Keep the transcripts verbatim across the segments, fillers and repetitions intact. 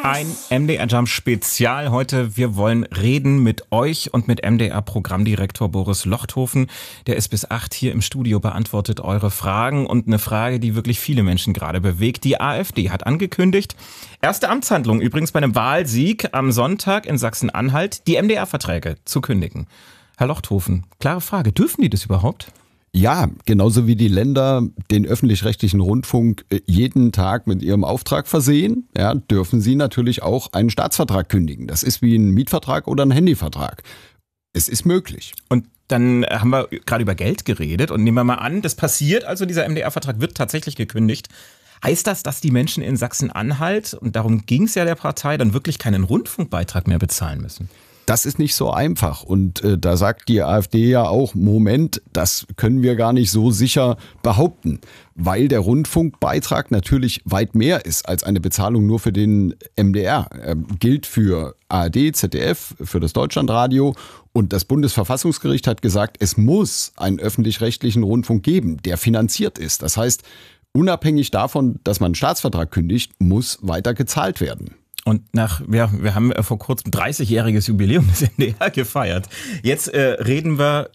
Ein M D R Jump Spezial heute. Wir wollen reden mit euch und mit M D R-Programmdirektor Boris Lochthofen. Der ist bis acht hier im Studio, beantwortet eure Fragen. Und eine Frage, die wirklich viele Menschen gerade bewegt. Die AfD hat angekündigt, erste Amtshandlung übrigens bei einem Wahlsieg am Sonntag in Sachsen-Anhalt, die M D R-Verträge zu kündigen. Herr Lochthofen, klare Frage, dürfen die das überhaupt? Ja, genauso wie die Länder den öffentlich-rechtlichen Rundfunk jeden Tag mit ihrem Auftrag versehen, ja, dürfen sie natürlich auch einen Staatsvertrag kündigen. Das ist wie ein Mietvertrag oder ein Handyvertrag. Es ist möglich. Und dann haben wir gerade über Geld geredet und nehmen wir mal an, das passiert, also dieser M D R-Vertrag wird tatsächlich gekündigt. Heißt das, dass die Menschen in Sachsen-Anhalt, und darum ging es ja der Partei, dann wirklich keinen Rundfunkbeitrag mehr bezahlen müssen? Das ist nicht so einfach und äh, da sagt die AfD ja auch, Moment, das können wir gar nicht so sicher behaupten, weil der Rundfunkbeitrag natürlich weit mehr ist als eine Bezahlung nur für den M D R. Er gilt für A R D, Z D F, für das Deutschlandradio und das Bundesverfassungsgericht hat gesagt, es muss einen öffentlich-rechtlichen Rundfunk geben, der finanziert ist. Das heißt, unabhängig davon, dass man einen Staatsvertrag kündigt, muss weiter gezahlt werden. Und nach, ja, wir haben vor kurzem dreißigjähriges Jubiläum des M D R gefeiert. Jetzt äh, reden wir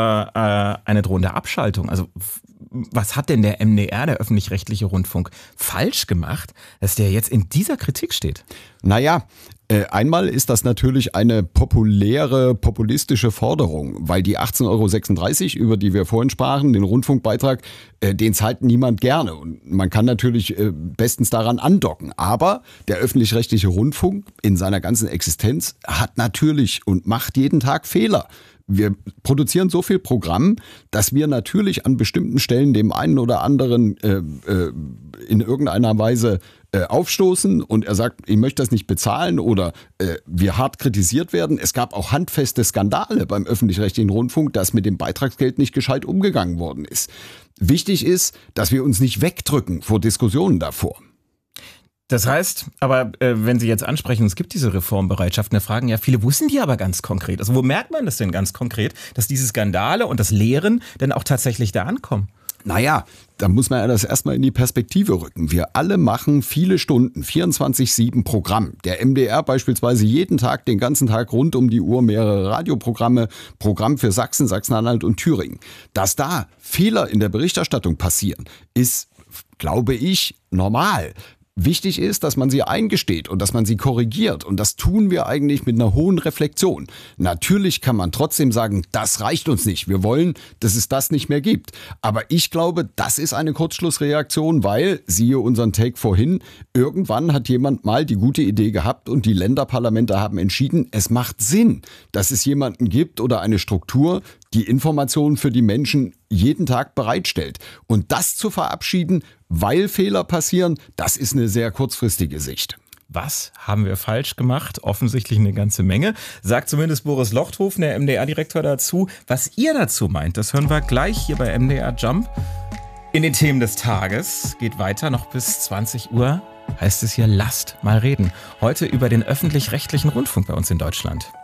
über äh, eine drohende Abschaltung. Also was hat denn der M D R, der öffentlich-rechtliche Rundfunk, falsch gemacht, dass der jetzt in dieser Kritik steht? Naja, äh, einmal ist das natürlich eine populäre, populistische Forderung, weil die achtzehn Euro sechsunddreißig, über die wir vorhin sprachen, den Rundfunkbeitrag, äh, den zahlt niemand gerne. Und man kann natürlich äh, bestens daran andocken. Aber der öffentlich-rechtliche Rundfunk in seiner ganzen Existenz hat natürlich und macht jeden Tag Fehler. Wir produzieren so viel Programm, dass wir natürlich an bestimmten Stellen dem einen oder anderen äh, äh, in irgendeiner Weise äh, aufstoßen und er sagt, ich möchte das nicht bezahlen oder äh, wir hart kritisiert werden. Es gab auch handfeste Skandale beim öffentlich-rechtlichen Rundfunk, dass mit dem Beitragsgeld nicht gescheit umgegangen worden ist. Wichtig ist, dass wir uns nicht wegdrücken vor Diskussionen davor. Das heißt, aber äh, wenn Sie jetzt ansprechen, es gibt diese Reformbereitschaft, da fragen ja viele, wo sind die aber ganz konkret? Also wo merkt man das denn ganz konkret, dass diese Skandale und das Lehren denn auch tatsächlich da ankommen? Naja, da muss man ja das erstmal in die Perspektive rücken. Wir alle machen viele Stunden, vierundzwanzig sieben Programm. Der M D R beispielsweise jeden Tag, den ganzen Tag rund um die Uhr mehrere Radioprogramme, Programm für Sachsen, Sachsen-Anhalt und Thüringen. Dass da Fehler in der Berichterstattung passieren, ist, glaube ich, normal. Wichtig ist, dass man sie eingesteht und dass man sie korrigiert. Und das tun wir eigentlich mit einer hohen Reflexion. Natürlich kann man trotzdem sagen, das reicht uns nicht. Wir wollen, dass es das nicht mehr gibt. Aber ich glaube, das ist eine Kurzschlussreaktion, weil, siehe unseren Take vorhin, irgendwann hat jemand mal die gute Idee gehabt und die Länderparlamente haben entschieden, es macht Sinn, dass es jemanden gibt oder eine Struktur, die Informationen für die Menschen jeden Tag bereitstellt. Und das zu verabschieden, weil Fehler passieren, das ist eine sehr kurzfristige Sicht. Was haben wir falsch gemacht? Offensichtlich eine ganze Menge. Sagt zumindest Boris Lochthofen, der M D R-Direktor, dazu. Was ihr dazu meint, das hören wir gleich hier bei M D R Jump. In den Themen des Tages geht weiter noch bis zwanzig Uhr. Heißt es hier, lasst mal reden. Heute über den öffentlich-rechtlichen Rundfunk bei uns in Deutschland.